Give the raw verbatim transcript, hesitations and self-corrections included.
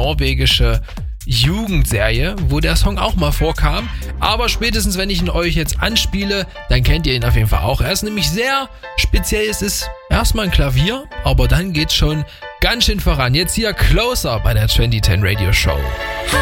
norwegische Jugendserie, wo der Song auch mal vorkam. Aber spätestens, wenn ich ihn euch jetzt anspiele, dann kennt ihr ihn auf jeden Fall auch. Er ist nämlich sehr speziell. Es ist erstmal ein Klavier, aber dann geht's schon ganz schön voran. Jetzt hier Closer bei der zwanzig zehn Radio Show.